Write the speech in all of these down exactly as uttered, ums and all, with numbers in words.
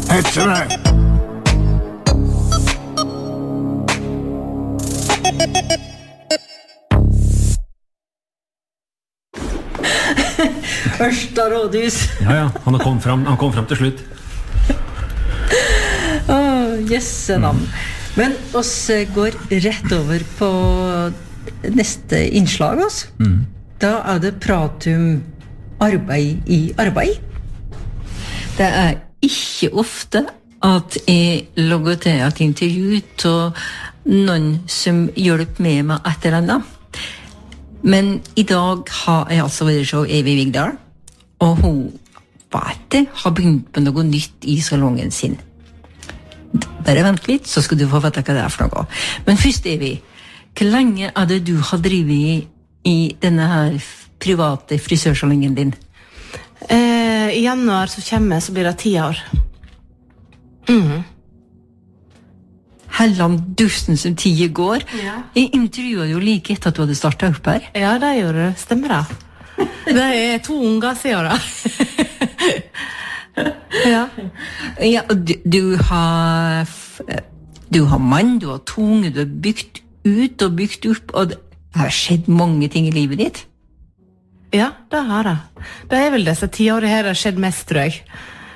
Heter det. Ørsta rådhus. Ja, ja, han kom fram, han kom fram til slutt. Åh, jesse navn. Mm. Men oss går rett over på neste innslag oss. Mm. Da er det prat om arbeid i arbeid. Det er ikke ofte at jeg logger til et intervju til noen som hjelper meg med et eller annet. Men i dag har jeg altså vært så Evig Vigdal, og hun vet det, har begynt med noe nytt i salongen sin. Bare vent litt, så skal du få vite hva det er for noe. Men først, Evig, hvor lenge er det du har drivet i denne her private frisørsalongen din? Eh, I januar så kommer så blir det ti år. Mhm. Helland dusten som tiden går. Ja. Jeg intervjuet jo like etter at du hadde startet opp her. Ja, det gjorde du. Stemmer det. Det er to unger siden da. Ja. Ja, du, du har du har mann, du har tunge, du har bygd ut og bygd opp, og det har skjedd mange ting i livet ditt. Ja, det har det. Det er vel disse ti årene her det har skjedd mest, tror jeg.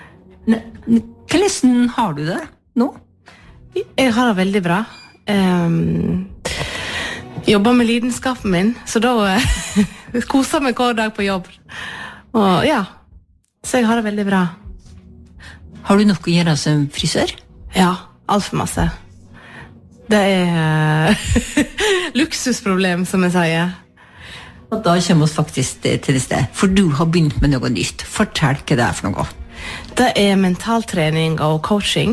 Hvordan har du det nå? Jeg har det veldig bra. Um, jobber med lidenskapen min, så da uh, koser meg hver dag på jobb. Og ja, så jeg har det veldig bra. Har du nok å gjøre som frisør? Ja, alt for masse. Det er uh, luksusproblem, som jeg sier. Og da kommer vi faktisk til det sted, for du har begynt med noe nytt. Fortell hva det er for noe. Det er mentaltrening og coaching.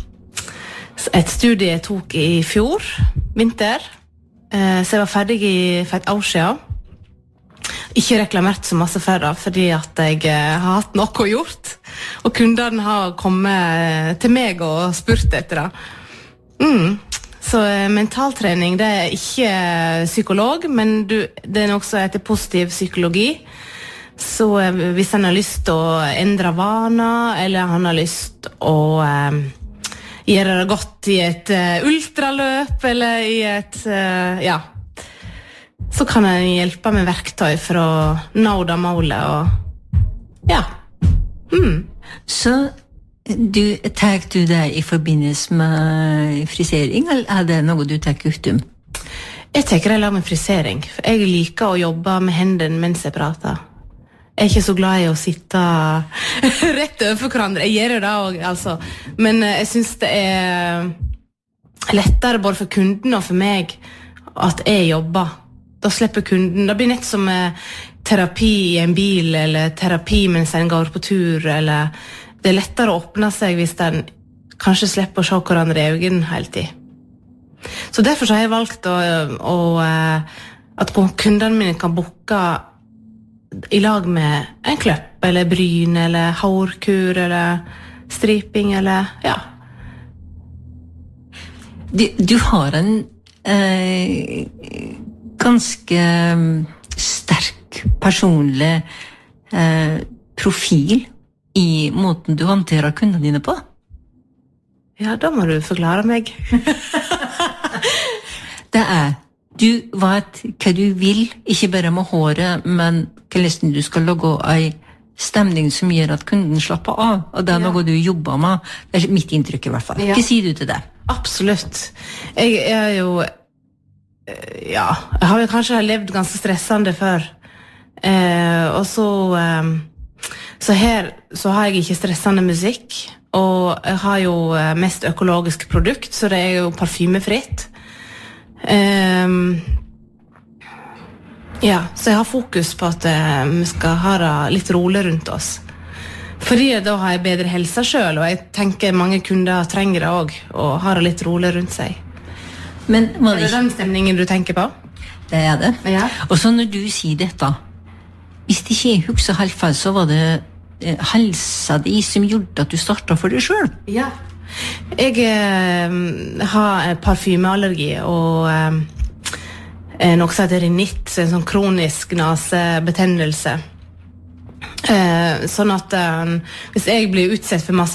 Et studie jeg tok i fjor, vinter, så jeg var ferdig for et år siden. Ikke reklamert så masse for det, fordi at jeg har hatt noe gjort, og kundene har kommet til meg og spurt etter det. Mm. Så mentaltrening, det er ikke psykolog, men du, det er også etter positiv psykologi. Så hvis han har lyst til å endre vaner, eller han har lyst til å eh, gjøre det godt i et uh, ultraløp, eller i et, uh, ja, så kan han hjelpe med verktøy for å nå det målet, og ja. Mm. Så du, tar du det i forbindelse med frisering, eller er det noe du tar ut om? Jeg tenker jeg lager med frisering, for jeg liker å jobbe med hendene mens jeg prater. Jeg er ikke så glad i å sitte rett overfor hverandre. Jeg gjør det da også, altså. Men jeg synes det er lettere både for kunden og for meg at jeg jobber. Da slipper kunden. Det blir nett som terapi i en bil, eller terapi mens en går på tur, eller det er lettere å åpne seg hvis en kanskje slipper å se hverandre i øynene hele tiden. Så derfor så har jeg valgt å, å, at kundene mine kan booke i lag med en kløpp, eller bryn, eller hårkur, eller striping, eller ja. Du, du har en eh, ganske sterk personlig eh, profil i måten du håndterer kundene dine på. Ja, da må du forklare meg. Det er du vet hva du vil, ikke bare med håret, men hvordan du skal lage en stemning som gjør at kunden slapper av, og det er noe du jobber med. Det er mitt inntrykk i hvert fall. Ja. Hva sier du til det? Absolutt. Jeg er jo, ja, jeg har jo kanskje levd ganske stressende før. Eh, og så, eh, så her så har jeg ikke stressende musikk, og jeg har jo mest økologisk produkt, så det er jo parfymefritt. Um, ja, så jeg har fokus på at uh, vi skal ha det litt rolig rundt oss. Fordi da har jeg bedre helse selv, og jeg tenker mange kunder trenger det også, og har det litt rolig rundt seg. Men, er det den stemningen du tenker på? Det er det. Ja. Og så når du sier dette, hvis det ikke er husk og halvfall, så var det eh, helsa di som gjorde at du startet for deg selv. Ja. Jeg eh, har parfymeallergi og eh, noe som heter rinitt, en sånn kronisk nasebetennelse. Eh, sånn at eh, hvis jeg blir utsatt for masse